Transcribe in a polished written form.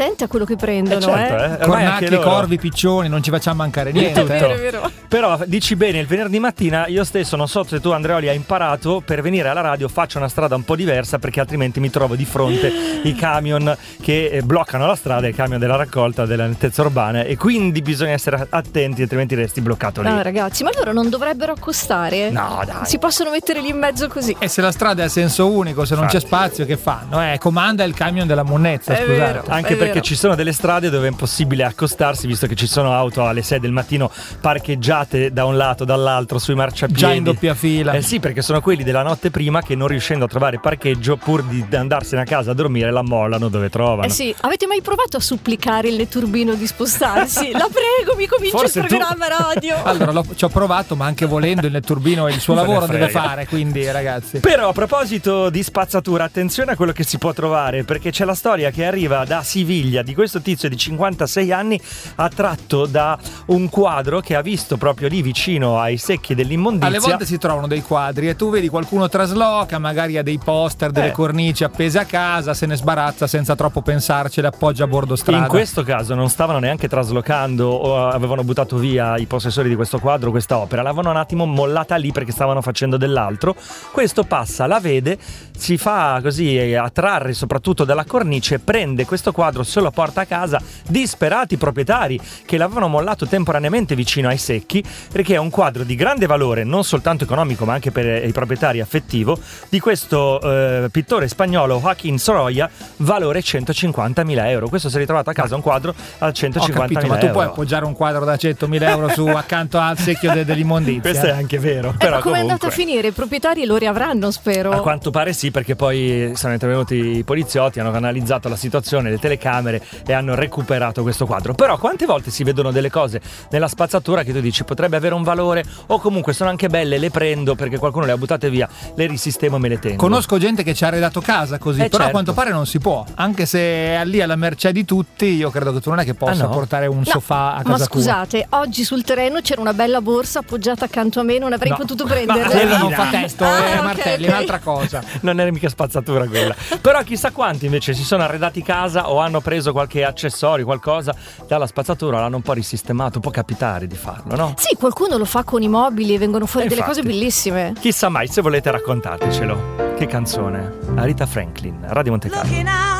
attenti a quello che prendono. Certo, cornacchi, corvi, piccioni, non ci facciamo mancare niente. È vero. Però dici bene, il venerdì mattina io stesso, non so se tu Andreoli hai imparato, per venire alla radio faccio una strada un po' diversa, perché altrimenti mi trovo di fronte i camion che bloccano la strada, i camion della raccolta della nettezza urbana, e quindi bisogna essere attenti, altrimenti resti bloccato lì. No ragazzi, ma loro non dovrebbero accostare? No dai. Si possono mettere lì in mezzo così. E se la strada è a senso unico, se non c'è spazio, che fanno? Comanda il camion della monnezza, scusate. Vero, anche perché ci sono delle strade dove è impossibile accostarsi, visto che ci sono auto alle 6 del mattino parcheggiate da un lato, dall'altro, sui marciapiedi. Già in doppia fila. Sì, perché sono quelli della notte prima che, non riuscendo a trovare parcheggio, pur di andarsene a casa a dormire, la mollano dove trovano. Sì, avete mai provato a supplicare il netturbino di spostarsi? La prego, mi cominci Forse il programma radio. Allora, ci ho provato, ma anche volendo il netturbino il suo lavoro deve fare, quindi ragazzi. Però a proposito di spazzatura, attenzione a quello che si può trovare, perché c'è la storia che arriva da Siviglia di questo tizio di 56 anni attratto da un quadro che ha visto proprio lì vicino ai secchi dell'immondizia. Alle volte si trovano dei quadri e tu vedi qualcuno trasloca, magari ha dei poster, delle cornici appese a casa, se ne sbarazza senza troppo pensarci e le appoggia a bordo strada. In questo caso non stavano neanche traslocando o avevano buttato via i possessori di questo quadro, questa opera, l'avevano un attimo mollata lì perché stavano facendo dell'altro. Questo passa, la vede, si fa così attrarre soprattutto dalla cornice, prende questo quadro, se lo porta a casa. Disperati proprietari che l'avevano mollato temporaneamente vicino ai secchi, perché è un quadro di grande valore, non soltanto economico ma anche per i proprietari affettivo, di questo pittore spagnolo Joaquín Sorolla, valore 150.000 euro. Questo si è ritrovato a casa un quadro a 150.000 euro. Ma tu puoi appoggiare un quadro da 100.000 euro su accanto al secchio dell'immondizia? Questo è anche vero. Però ma come è andata a finire? I proprietari lo riavranno, spero. A quanto pare sì, perché poi sono intervenuti i poliziotti, hanno analizzato la situazione, le telecamere, e hanno recuperato questo quadro. Però quante volte si vedono delle cose nella spazzatura che tu dici potrebbe avere un valore, o comunque sono anche belle, le prendo perché qualcuno le ha buttate via, le risistemo e me le tengo. Conosco gente che ci ha arredato casa così, però certo. A quanto pare non si può, anche se è lì alla mercé di tutti. Io credo che tu non è che possa portare un sofà a casa. Ma scusate, oggi sul terreno c'era una bella borsa appoggiata accanto a me, non avrei potuto prenderla. Ma quello non fa testo, martelli, okay. È un'altra cosa. Non era mica spazzatura quella. Però chissà quanti invece si sono arredati casa o hanno preso qualche accessorio, qualcosa dalla spazzatura, l'hanno un po' risistemato. Può capitare di farlo, no? Sì, qualcuno lo fa con i mobili e vengono fuori delle infatti, cose bellissime. Chissà mai, se volete raccontatecelo. Che canzone? Aretha Franklin, Radio Monte Carlo.